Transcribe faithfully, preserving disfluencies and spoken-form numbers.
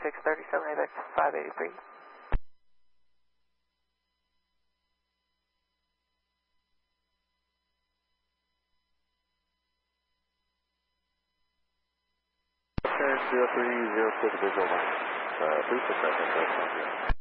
six thirty-seven, A V E X five eighty-three. zero three zero six visual line. Uh, three six seven,